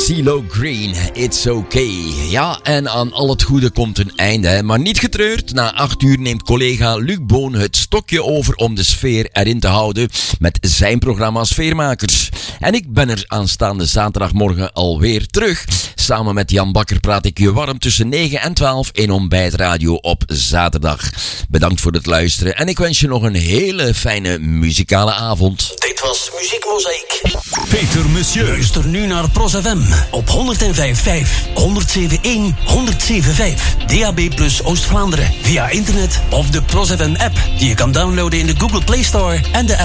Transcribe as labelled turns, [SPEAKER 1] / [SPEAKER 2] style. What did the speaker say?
[SPEAKER 1] CeeLo Green, It's Okay. Ja, en aan al het goede komt een einde, maar niet getreurd. Na 8 uur neemt collega Luc Boon het stokje over om de sfeer erin te houden met zijn programma Sfeermakers. En ik ben er aanstaande zaterdagmorgen alweer terug. Samen met Jan Bakker praat ik je warm tussen 9 en 12 in Ontbijtradio op zaterdag. Bedankt voor het luisteren en ik wens je nog een hele fijne muzikale avond.
[SPEAKER 2] Dit was Muziek Mozaïek.
[SPEAKER 3] Peter Monsieur.
[SPEAKER 2] Luister nu naar Pros FM op 105.5, 107.1, 107.5. DAB+ Oost-Vlaanderen via internet of de Pros FM app die je kan downloaden in de Google Play Store en de